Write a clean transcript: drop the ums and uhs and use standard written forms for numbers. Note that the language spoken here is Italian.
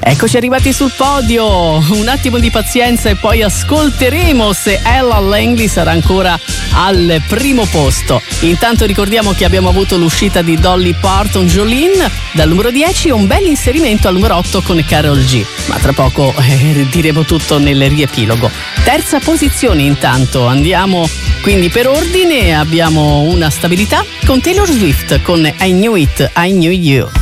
Eccoci arrivati sul podio, un attimo di pazienza e poi ascolteremo se Ella Langley sarà ancora al primo posto. Intanto ricordiamo che abbiamo avuto l'uscita di Dolly Parton, Jolene, dal numero 10 un bel inserimento al numero 8 con Karol G, ma tra poco diremo tutto nel riepilogo. Terza posizione intanto, andiamo quindi per ordine, abbiamo una stabilità con Taylor Swift con I Knew It, I Knew You.